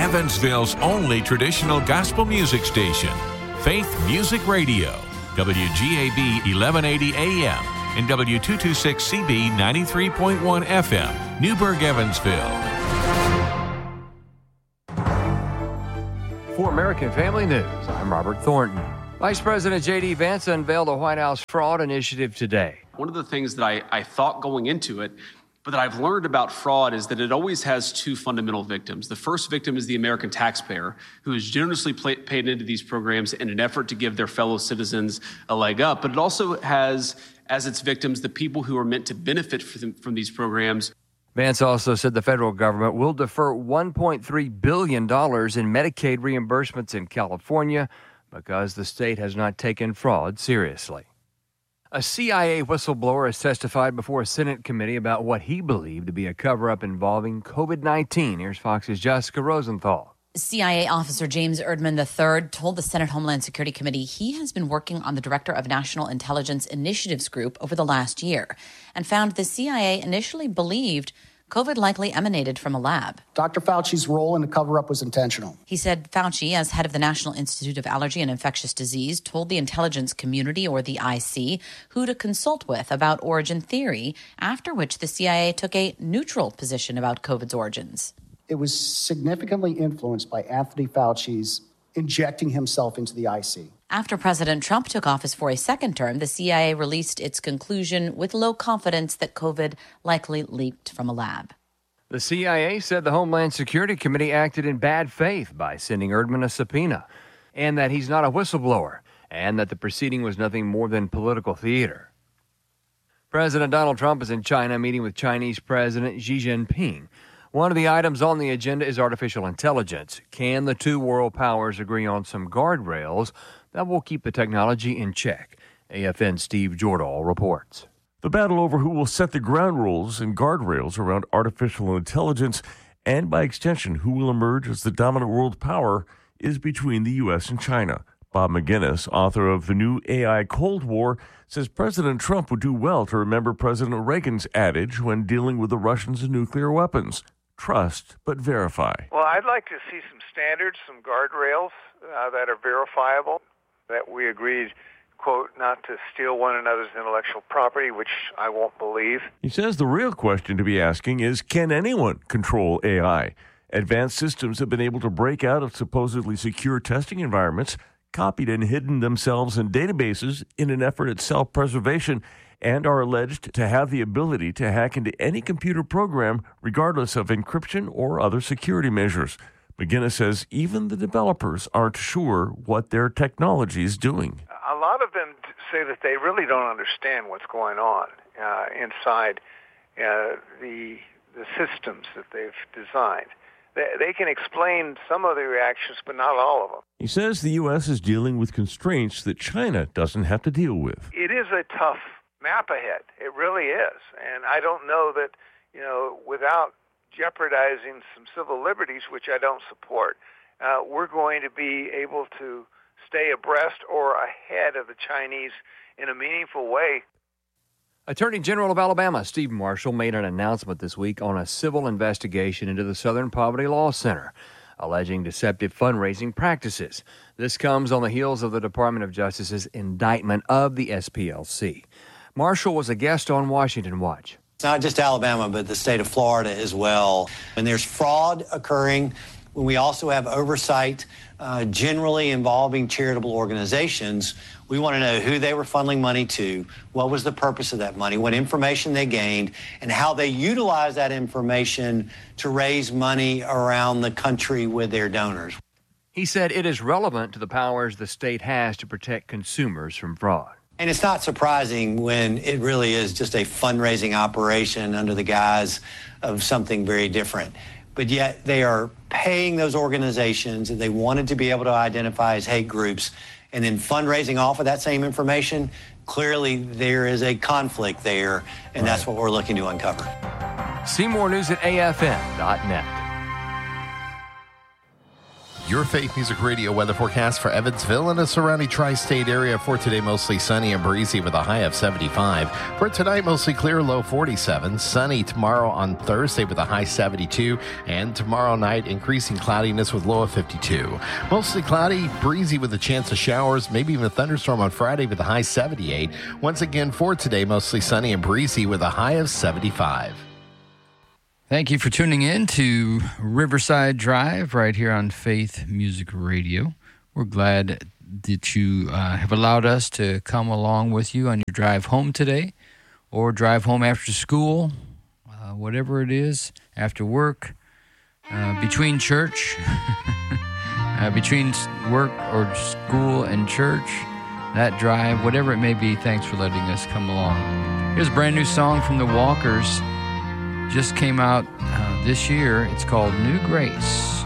Evansville's only traditional gospel music station, Faith Music Radio, WGAB 1180 AM and W226CB 93.1 FM, Newburgh, Evansville. For American Family News, I'm Robert Thornton. Vice President J.D. Vance unveiled a White House fraud initiative today. One of the things that I thought going into it, but that I've learned about fraud, is that it always has two fundamental victims. The first victim is the American taxpayer, who is generously paid into these programs in an effort to give their fellow citizens a leg up. But it also has as its victims the people who are meant to benefit from these programs. Vance also said the federal government will defer $1.3 billion in Medicaid reimbursements in California because the state has not taken fraud seriously. A CIA whistleblower has testified before a Senate committee about what he believed to be a cover-up involving COVID-19. Here's Fox's Jessica Rosenthal. CIA officer James Erdman III told the Senate Homeland Security Committee he has been working on the Director of National Intelligence Initiatives Group over the last year and found the CIA initially believed COVID likely emanated from a lab. Dr. Fauci's role in the cover-up was intentional. He said Fauci, as head of the National Institute of Allergy and Infectious Disease, told the intelligence community, or the IC, who to consult with about origin theory, after which the CIA took a neutral position about COVID's origins. It was significantly influenced by Anthony Fauci's injecting himself into the IC. After President Trump took office for a second term, the CIA released its conclusion with low confidence that COVID likely leaked from a lab. The CIA said the Homeland Security Committee acted in bad faith by sending Erdman a subpoena, and that he's not a whistleblower, and that the proceeding was nothing more than political theater. President Donald Trump is in China meeting with Chinese President Xi Jinping. One of the items on the agenda is artificial intelligence. Can the two world powers agree on some guardrails that will keep the technology in check? AFN's Steve Jordahl reports. The battle over who will set the ground rules and guardrails around artificial intelligence, and by extension, who will emerge as the dominant world power, is between the U.S. and China. Bob McGinnis, author of The New AI Cold War, says President Trump would do well to remember President Reagan's adage when dealing with the Russians and nuclear weapons: trust but verify. Well, I'd like to see some standards, some guardrails that are verifiable, that we agreed, quote, not to steal one another's intellectual property, which I won't believe. He says the real question to be asking is, can anyone control AI? Advanced systems have been able to break out of supposedly secure testing environments, copied and hidden themselves in databases in an effort at self-preservation, and are alleged to have the ability to hack into any computer program regardless of encryption or other security measures. McGinnis says even the developers aren't sure what their technology is doing. A lot of them say that they really don't understand what's going on inside the systems that they've designed. They can explain some of the reactions, but not all of them. He says the U.S. is dealing with constraints that China doesn't have to deal with. It is a tough map ahead. It really is. And I don't know that, without jeopardizing some civil liberties, which I don't support, we're going to be able to stay abreast or ahead of the Chinese in a meaningful way. Attorney General of Alabama, Steve Marshall, made an announcement this week on a civil investigation into the Southern Poverty Law Center, alleging deceptive fundraising practices. This comes on the heels of the Department of Justice's indictment of the SPLC. Marshall was a guest on Washington Watch. It's not just Alabama, but the state of Florida as well. And there's fraud occurring. We also have oversight generally involving charitable organizations. We want to know who they were funneling money to, what was the purpose of that money, what information they gained, and how they utilized that information to raise money around the country with their donors. He said it is relevant to the powers the state has to protect consumers from fraud. And it's not surprising when it really is just a fundraising operation under the guise of something very different. But yet they are paying those organizations that they wanted to be able to identify as hate groups and then fundraising off of that same information. Clearly, there is a conflict there, and that's what we're looking to uncover. See more news at afn.net. Your Faith Music Radio weather forecast for Evansville and the surrounding tri-state area. For today, mostly sunny and breezy with a high of 75. For tonight, mostly clear, low 47. Sunny tomorrow on Thursday with a high 72. And tomorrow night, increasing cloudiness with low of 52. Mostly cloudy, breezy with a chance of showers, maybe even a thunderstorm on Friday with a high 78. Once again, for today, mostly sunny and breezy with a high of 75. Thank you for tuning in to Riverside Drive right here on Faith Music Radio. We're glad that you have allowed us to come along with you on your drive home today or drive home after school, whatever it is, after work, between church, between work or school and church, that drive, whatever it may be. Thanks for letting us come along. Here's a brand new song from the Walkers. Just came out this year. It's called New Grace.